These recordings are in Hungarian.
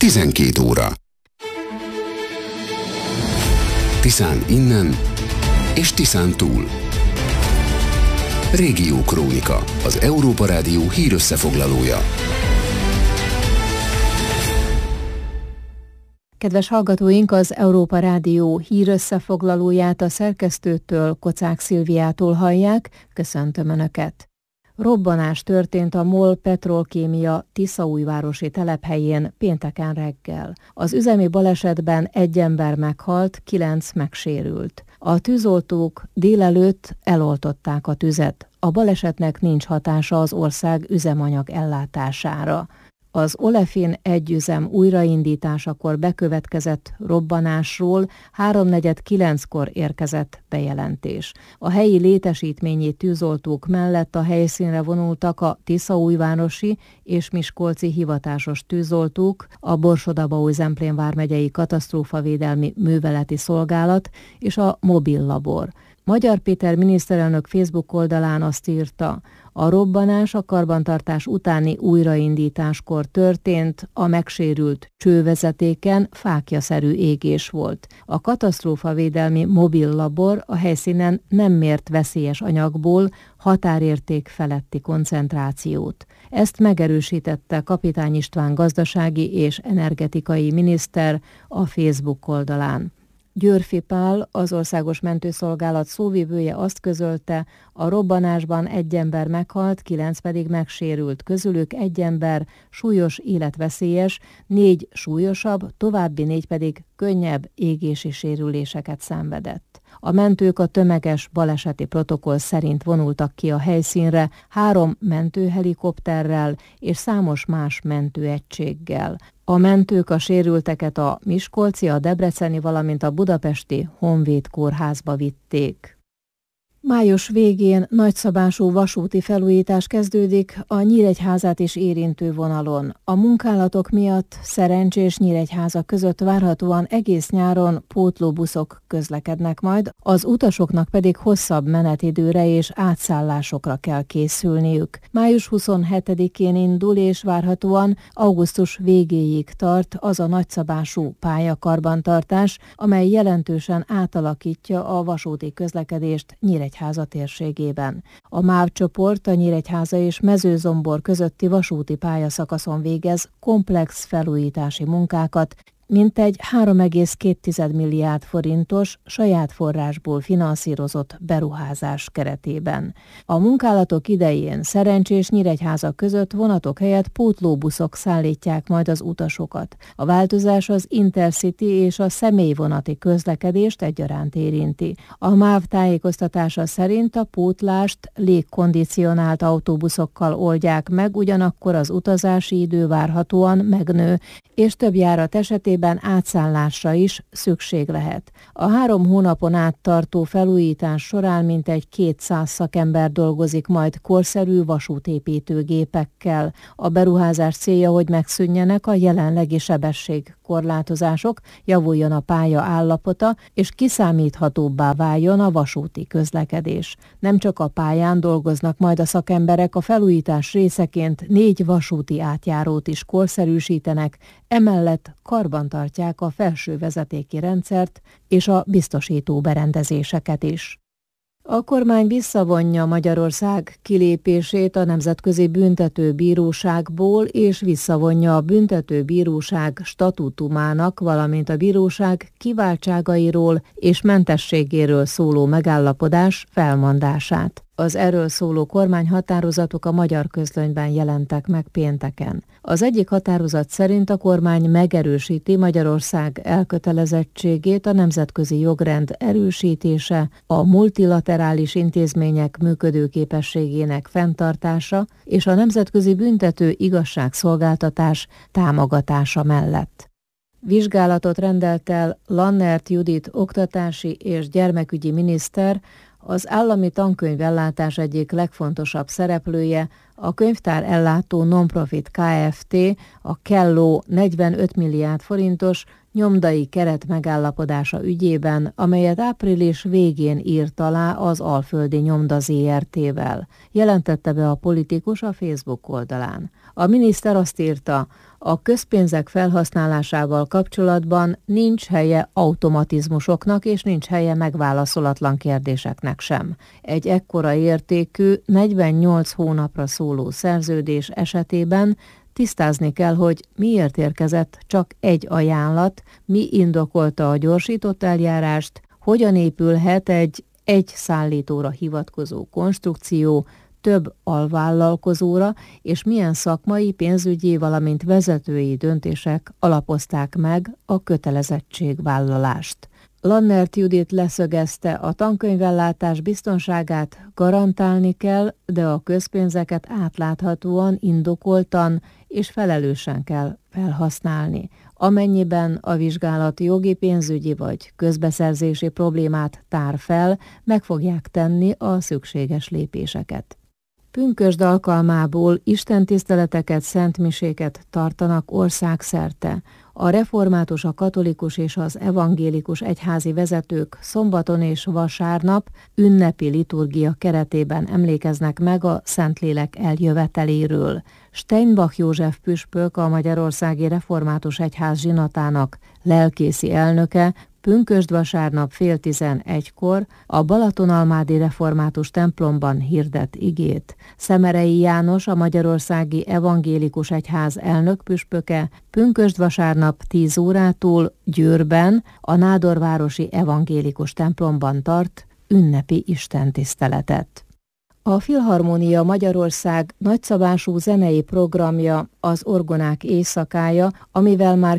12 óra. Tiszán innen és Tiszán túl. Régiókrónika, az Európa Rádió hírösszefoglalója. Kedves hallgatóink, az Európa Rádió hírösszefoglalóját a szerkesztőtől, Kocák Szilviától hallják. Köszöntöm Önöket! Robbanás történt a MOL Petrolkémia tiszaújvárosi telephelyén pénteken reggel. Az üzemi balesetben 1 ember meghalt, 9 megsérült. A tűzoltók délelőtt eloltották a tüzet. A balesetnek nincs hatása az ország üzemanyag ellátására. Az Olefin 1 üzem újraindításakor bekövetkezett robbanásról 8:45-kor érkezett bejelentés. A helyi létesítményi tűzoltók mellett a helyszínre vonultak a tiszaújvárosi és miskolci hivatásos tűzoltók, a Borsod-Abaúj-Zemplén vármegyei katasztrófavédelmi műveleti szolgálat és a mobil labor. Magyar Péter miniszterelnök Facebook oldalán azt írta, a robbanás a karbantartás utáni újraindításkor történt, a megsérült csővezetéken fáklyaszerű égés volt. A katasztrófavédelmi mobil labor a helyszínen nem mért veszélyes anyagból határérték feletti koncentrációt. Ezt megerősítette Kapitány István gazdasági és energetikai miniszter a Facebook oldalán. Győrfi Pál, az Országos Mentőszolgálat szóvivője azt közölte, a robbanásban 1 ember meghalt, 9 pedig megsérült, közülük 1 ember súlyos életveszélyes, 4 súlyosabb, további 4 pedig könnyebb égési sérüléseket szenvedett. A mentők a tömeges baleseti protokoll szerint vonultak ki a helyszínre 3 mentőhelikopterrel és számos más mentőegységgel. A mentők a sérülteket a miskolci, a debreceni, valamint a budapesti Honvéd kórházba vitték. Május végén nagyszabású vasúti felújítás kezdődik a Nyíregyházát is érintő vonalon. A munkálatok miatt Szerencs és Nyíregyháza között várhatóan egész nyáron pótlóbuszok közlekednek majd, az utasoknak pedig hosszabb menetidőre és átszállásokra kell készülniük. Május 27-én indul és várhatóan augusztus végéig tart az a nagyszabású pályakarbantartás, amely jelentősen átalakítja a vasúti közlekedést Nyíregyháza térségében. A MÁV csoport a Nyíregyháza és Mezőzombor közötti vasúti pályaszakaszon végez komplex felújítási munkákat, mintegy 3,2 milliárd forintos saját forrásból finanszírozott beruházás keretében. A munkálatok idején Szerencs és Nyíregyháza között vonatok helyett pótlóbuszok szállítják majd az utasokat. A változás az Intercity és a személyvonati közlekedést egyaránt érinti. A MÁV tájékoztatása szerint a pótlást légkondicionált autóbuszokkal oldják meg, ugyanakkor az utazási idő várhatóan megnő, és több járat esetében átszállásra is szükség lehet. A 3 hónapon át tartó felújítás során mintegy 200 szakember dolgozik majd korszerű vasútépítőgépekkel. A beruházás célja, hogy megszűnjenek a jelenlegi sebességkorlátozások, javuljon a pálya állapota, és kiszámíthatóbbá váljon a vasúti közlekedés. Nem csak a pályán dolgoznak majd a szakemberek, a felújítás részeként 4 vasúti átjárót is korszerűsítenek, emellett karbantartják a felső vezetéki rendszert és a biztosító berendezéseket is. A kormány visszavonja Magyarország kilépését a Nemzetközi Büntetőbíróságból, és visszavonja a Büntetőbíróság statútumának, valamint a bíróság kiváltságairól és mentességéről szóló megállapodás felmondását. Az erről szóló kormányhatározatok a Magyar Közlönyben jelentek meg pénteken. Az egyik határozat szerint a kormány megerősíti Magyarország elkötelezettségét a nemzetközi jogrend erősítése, a multilaterális intézmények működőképességének fenntartása és a nemzetközi büntető igazságszolgáltatás támogatása mellett. Vizsgálatot rendelt el Lannert Judit oktatási és gyermekügyi miniszter, az állami tankönyvellátás egyik legfontosabb szereplője, a könyvtár ellátó non-profit Kft. A Kelló 45 milliárd forintos nyomdai keret megállapodása ügyében, amelyet április végén írt alá az Alföldi Nyomda Zrt-vel, jelentette be a politikus a Facebook oldalán. A miniszter azt írta, a közpénzek felhasználásával kapcsolatban nincs helye automatizmusoknak, és nincs helye megválaszolatlan kérdéseknek sem. Egy ekkora értékű, 48 hónapra szóló szerződés esetében tisztázni kell, hogy miért érkezett csak egy ajánlat, mi indokolta a gyorsított eljárást, hogyan épülhet egy szállítóra hivatkozó konstrukció, több alvállalkozóra, és milyen szakmai, pénzügyi, valamint vezetői döntések alapozták meg a kötelezettségvállalást. Lannert Judit leszögezte, a tankönyvellátás biztonságát garantálni kell, de a közpénzeket átláthatóan, indokoltan és felelősen kell felhasználni. Amennyiben a vizsgálat jogi, pénzügyi vagy közbeszerzési problémát tár fel, meg fogják tenni a szükséges lépéseket. Pünkösd alkalmából istentiszteleteket, szentmiséket tartanak országszerte. A református, a katolikus és az evangélikus egyházi vezetők szombaton és vasárnap ünnepi liturgia keretében emlékeznek meg a Szentlélek eljöveteléről. Steinbach József püspök, a Magyarországi Református Egyház zsinatának lelkészi elnöke pünkösd vasárnap 10:30-kor a Balatonalmádi Református templomban hirdet igét. Szemerei János, a Magyarországi Evangélikus Egyház elnökpüspöke pünkösd vasárnap 10 órától Győrben, a Nádorvárosi Evangélikus templomban tart ünnepi istentiszteletet. A Filharmónia Magyarország nagyszabású zenei programja az Orgonák éjszakája, amivel már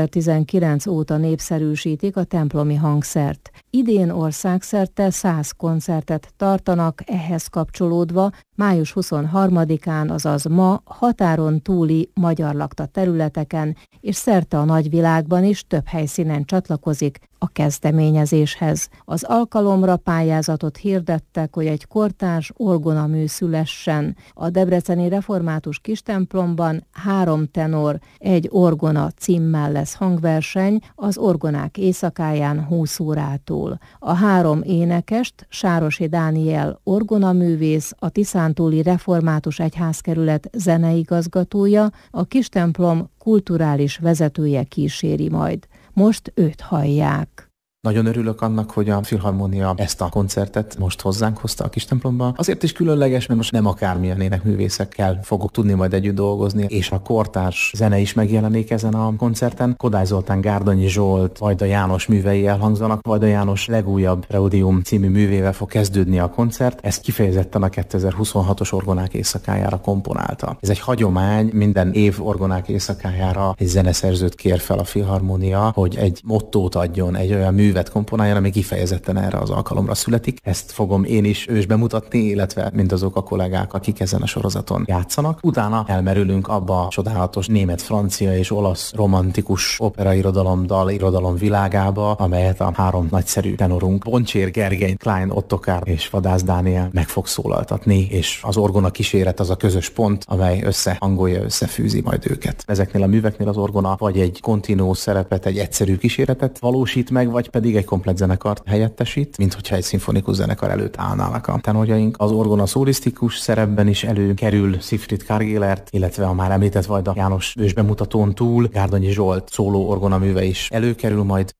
2019 óta népszerűsítik a templomi hangszert. Idén országszerte 100 koncertet tartanak, ehhez kapcsolódva május 23-án, azaz ma határon túli magyar lakta területeken és szerte a nagyvilágban is több helyszínen csatlakozik a kezdeményezéshez. Az alkalomra pályázatot hirdettek, hogy egy kortárs orgonamű szülessen. A debreceni református kistemplomban 3 tenor, egy orgona címmel lesz hangverseny az Orgonák éjszakáján 20 órától. A 3 énekest Sárosi Dániel orgonaművész, a Tiszántúli Református Egyházkerület zeneigazgatója, a kistemplom kulturális vezetője kíséri majd. Most őt hallják. Nagyon örülök annak, hogy a Filharmónia ezt a koncertet most hozzánk hozta a kistemplomba. Azért is különleges, mert most nem akármilyen énekművészekkel fogok tudni majd együtt dolgozni, és a kortárs zene is megjelenik ezen a koncerten. Kodály Zoltán, Gárdonyi Zsolt, Vajda János művei elhangzanak. Vajda János legújabb Preludium című művével fog kezdődni a koncert. Ezt kifejezetten a 2026-os Orgonák éjszakájára komponálta. Ez egy hagyomány, minden év Orgonák éjszakájára egy zeneszerzőt kér fel a Filharmónia, hogy egy mottót adjon, egy olyan művet komponáljon, ami kifejezetten erre az alkalomra születik. Ezt fogom én is ős bemutatni, illetve mindazok a kollégák, akik ezen a sorozaton játszanak. Utána elmerülünk abba a csodálatos német, francia és olasz romantikus operairodalom, dalirodalom világába, amelyet a 3 nagyszerű tenorunk, Boncsér Gergely, Klein Ottokár és Vadász Dániel meg fog szólaltatni, és az orgona kíséret az a közös pont, amely összehangolja, összefűzi majd őket. Ezeknél a műveknél az orgona vagy egy kontinuó szerepet, egy egyszerű kíséretet valósít meg, vagy pedig egy komplett zenekart helyettesít, mint hogyha egy szimfonikus zenekar előtt állnának a tenorjaink. Az orgona szólisztikus szerepben is előkerül Siegfried Kargélert, illetve a már említett Vajda János ős bemutatón túl Gárdonyi Zsolt szóló orgonaműve is előkerül majd.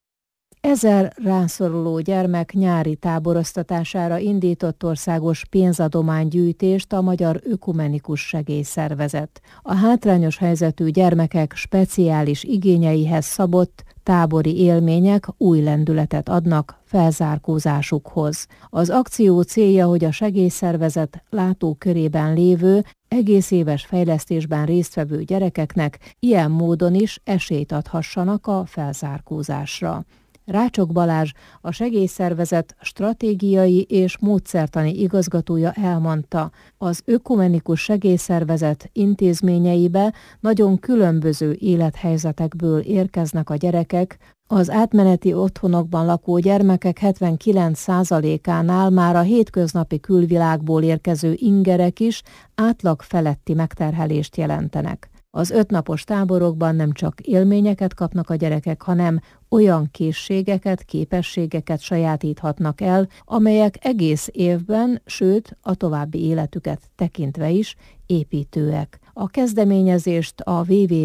1000 rászoruló gyermek nyári táboroztatására indított országos pénzadománygyűjtést a Magyar Ökumenikus Segélyszervezet. A hátrányos helyzetű gyermekek speciális igényeihez szabott tábori élmények új lendületet adnak felzárkózásukhoz. Az akció célja, hogy a segélyszervezet látókörében lévő, egész éves fejlesztésben résztvevő gyerekeknek ilyen módon is esélyt adhassanak a felzárkózásra. Rácsok Balázs, a segélyszervezet stratégiai és módszertani igazgatója elmondta, az Ökumenikus Segélyszervezet intézményeibe nagyon különböző élethelyzetekből érkeznek a gyerekek, az átmeneti otthonokban lakó gyermekek 79%-ánál már a hétköznapi külvilágból érkező ingerek is átlag feletti megterhelést jelentenek. Az 5 napos táborokban nem csak élményeket kapnak a gyerekek, hanem olyan készségeket, képességeket sajátíthatnak el, amelyek egész évben, sőt a további életüket tekintve is építőek. A kezdeményezést a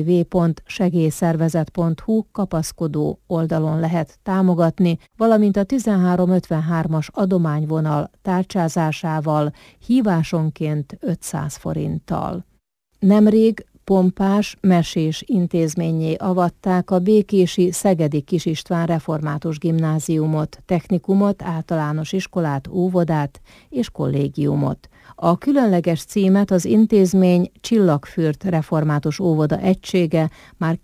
www.segélyszervezet.hu kapaszkodó oldalon lehet támogatni, valamint a 1353-as adományvonal tárcsázásával hívásonként 500 forinttal. Nemrég pompás, mesés intézménnyé avatták a békési Szegedi Kis István Református Gimnáziumot, technikumot, általános iskolát, óvodát és kollégiumot. A különleges címet az intézmény Csillagfürt Református Óvoda egysége már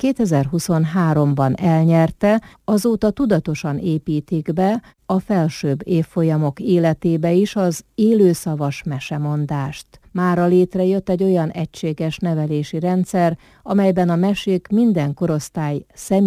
2023-ban elnyerte, azóta tudatosan építik be a felsőbb évfolyamok életébe is az élőszavas mesemondást. Mára létrejött egy olyan egységes nevelési rendszer, amelyben a mesék minden korosztály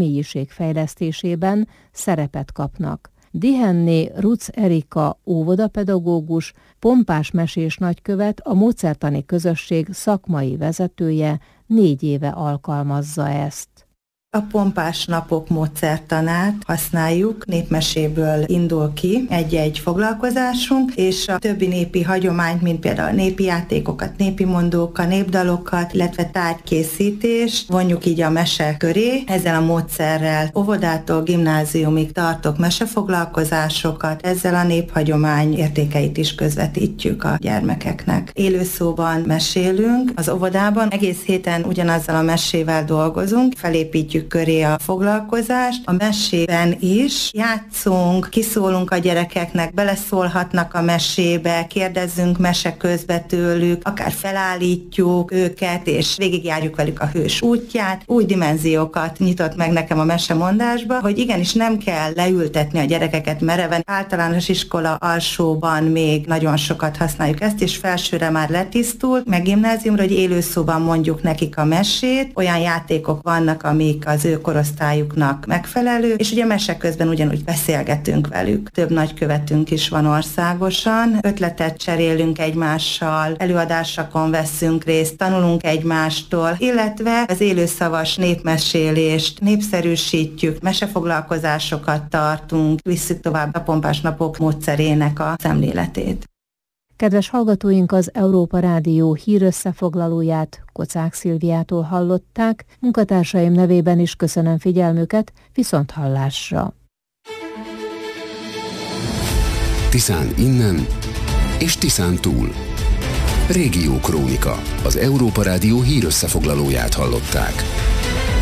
személyiségfejlesztésében szerepet kapnak. Dihenné Ruc Erika óvodapedagógus, pompás mesés nagykövet, a módszertani közösség szakmai vezetője 4 éve alkalmazza ezt. A pompás napok módszertanát használjuk, népmeséből indul ki egy-egy foglalkozásunk, és a többi népi hagyományt, mint például népi játékokat, népi mondókat, népdalokat, illetve tárgykészítést vonjuk így a mese köré. Ezzel a módszerrel óvodától gimnáziumig tartok mesefoglalkozásokat, ezzel a néphagyomány értékeit is közvetítjük a gyermekeknek. Élőszóban mesélünk, az óvodában egész héten ugyanazzal a mesével dolgozunk, felépítjük köré a foglalkozást. A mesében is játszunk, kiszólunk a gyerekeknek, beleszólhatnak a mesébe, kérdezzünk mese közbe tőlük, akár felállítjuk őket, és végigjárjuk velük a hős útját. Új dimenziókat nyitott meg nekem a mesemondásba, hogy igenis nem kell leültetni a gyerekeket mereven. Általános iskola alsóban még nagyon sokat használjuk ezt, és felsőre már letisztul, meg gimnáziumra, hogy élőszóban mondjuk nekik a mesét. Olyan játékok vannak, amik az ő korosztályuknak megfelelő, és ugye mese közben ugyanúgy beszélgetünk velük. Több nagykövetünk is van országosan, ötletet cserélünk egymással, előadásokon veszünk részt, tanulunk egymástól, illetve az élőszavas népmesélést népszerűsítjük, mesefoglalkozásokat tartunk, visszük tovább a pompás napok módszerének a szemléletét. Kedves hallgatóink, az Európa Rádió hírösszefoglalóját Kocák Szilviától hallották, munkatársaim nevében is köszönöm figyelmüket, viszonthallásra. Tiszán innen és Tiszán túl. Régió Krónika, az Európa Rádió hírösszefoglalóját hallották.